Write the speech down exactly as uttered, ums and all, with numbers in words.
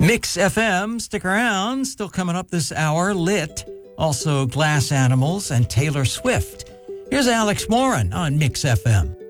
Mix F M, stick around. Still coming up this hour, Lit. Also Glass Animals and Taylor Swift. Here's Alex Morin on Mix F M.